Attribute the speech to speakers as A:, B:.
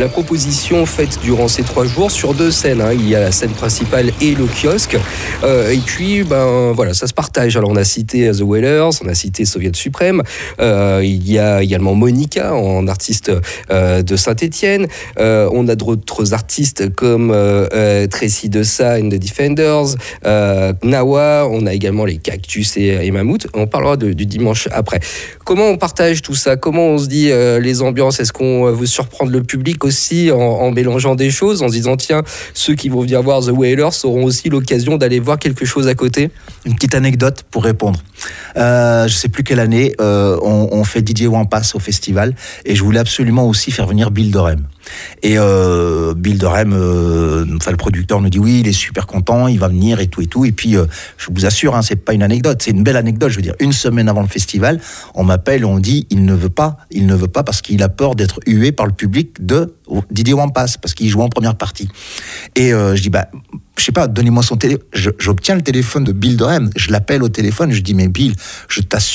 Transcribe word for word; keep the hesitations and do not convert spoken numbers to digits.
A: la proposition faite durant ces trois jours sur deux scènes. Hein. Il y a la scène principale et le kiosque. Euh, et puis, ben voilà, ça se partage. Alors, on a cité The Wailers, on a cité Soviet Suprême. Euh, il y a également Monica, en artiste euh, de Saint-Étienne. Euh, on a d'autres artistes comme euh, euh, Tracy Dessa and the Defenders, euh, Nawa. On a également les Cactus et, et Mammouth. On parlera de, du dimanche après. Comment on partage tout ça? Comment on se dit euh, les ambiances? Est-ce qu'on veut surprendre le public aussi en, en mélangeant des choses, en se disant tiens, ceux qui vont venir voir The Wailers auront aussi l'occasion d'aller voir quelque chose à côté?
B: Une petite anecdote pour répondre. Euh, je sais plus quelle année, euh, on, on fait D J Wampas au festival et je voulais absolument aussi faire venir Bill Dorem. Et euh, Bill Dorem, euh, enfin le producteur nous dit oui, il est super content, il va venir et tout et tout. Et puis euh, je vous assure, hein, c'est pas une anecdote, c'est une belle anecdote. Je veux dire, une semaine avant le festival, on m'appelle et on dit il ne veut pas, il ne veut pas parce qu'il a peur d'être hué par le public de D J Wampas parce qu'il joue en première partie. Et euh, je dis bah je sais pas, donnez-moi son téléphone. J'obtiens le téléphone de Bill Dorem, je l'appelle au téléphone, je dis mais Bill, je t'assure.